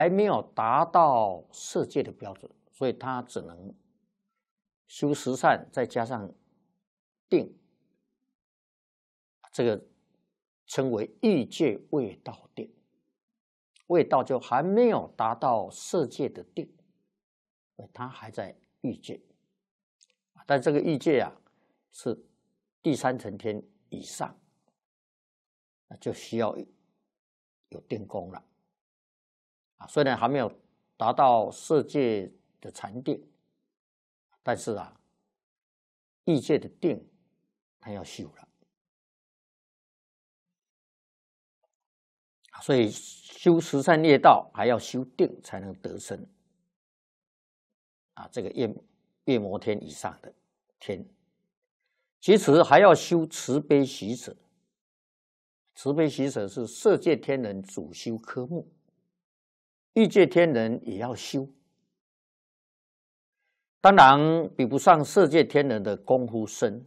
还没有达到色界的标准，所以他只能修十善，再加上定，这个称为欲界未到定。未到就还没有达到色界的定，他还在欲界。但这个欲界啊，是第三层天以上，那就需要有定功了。虽然还没有达到色界的禅定，但是啊，欲界的定他要修了。所以修十善业道还要修定才能得生。这个夜摩天以上的天，其实还要修慈悲喜舍。慈悲喜舍是色界天人主修科目，欲界天人也要修。当然比不上色界天人的功夫深，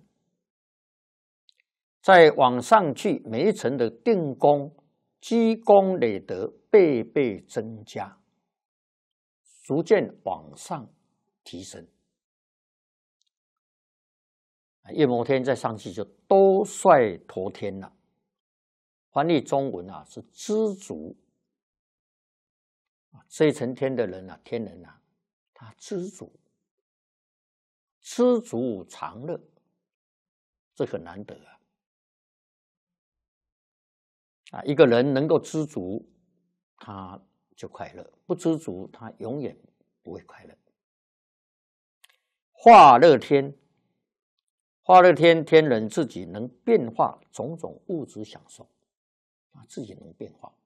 再往上去，每一层的定功积功累德倍倍增加，逐渐往上提升。夜摩天再上去就兜率陀天了。翻译中文啊是知足。这一层天的人啊，天人啊，他知足，知足常乐，这很难得啊！一个人能够知足，他就快乐；不知足，他永远不会快乐。化乐天，化乐天天人自己能变化种种物质享受，自己能变化。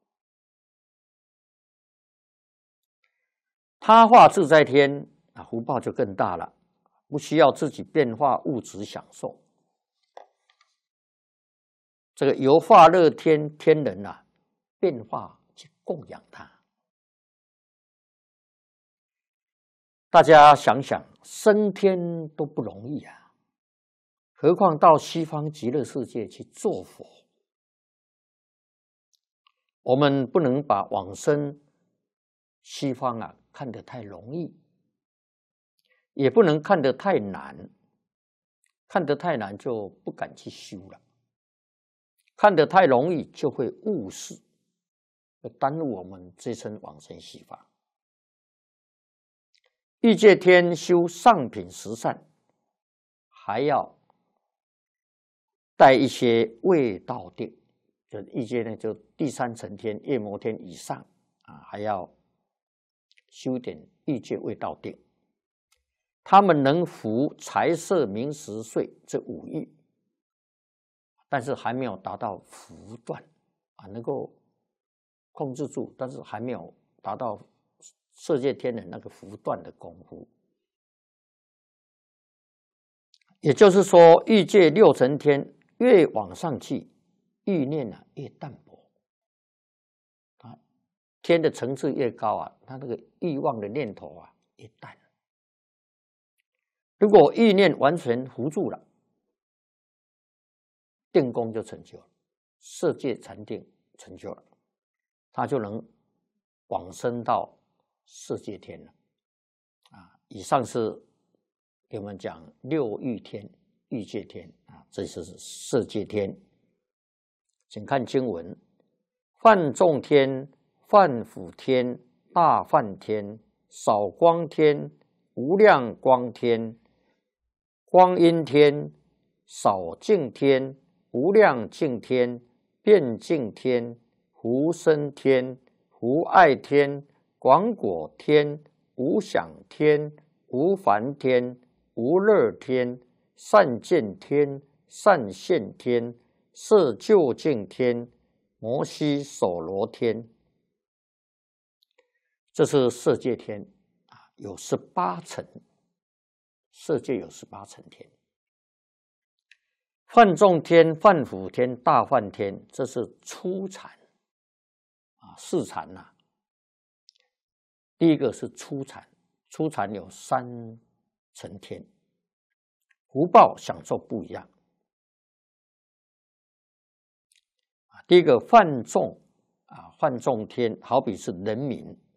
他化自在天福报就更大了，不需要自己变化物质享受。这个由化乐天天人变化去供养他。大家想想，升天都不容易啊，何况到西方极乐世界去做佛。我们不能把往生西方看得太容易，也不能看得太难。看得太难就不敢去修了，看得太容易就会误事，会耽误我们这生往生西方。欲界天修上品十善，还要带一些未到定，就欲界呢，就第三层天夜摩天以上还要修点欲界未到定。他们能服财色名食睡这五欲，但是还没有达到福断能够控制住，但是还没有达到色界天人那个福断的功夫。也就是说，欲界六层天越往上去，欲念越淡薄。天的层次越高他那个欲望的念头越淡。如果欲念完全扶住了，定功就成就了，色界禅定成就了，他就能往生到色界天了。以上是给我们讲六欲天、欲界天这就是色界天。请看经文：梵众天、梵辅天、大梵天、少光天、无量光天、光阴天、少净天、无量净天、遍净天、无生天、无爱天、广果天、无想天、无烦天、无乐天、善见天、善现天、色究竟天、摩悉首罗天。这是色界天有18层，色界有18层天。梵众天、梵辅天、大梵天，这是初禅四禅第一个是初禅，初禅有3层天，福报享受不一样。第一个梵众梵众天好比是人民